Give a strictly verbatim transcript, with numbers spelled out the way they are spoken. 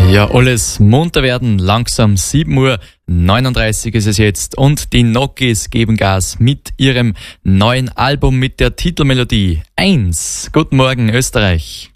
Ja, alles munter werden, langsam sieben Uhr neununddreißig ist es jetzt und die Nokis geben Gas mit ihrem neuen Album mit der Titelmelodie eins. Guten Morgen Österreich.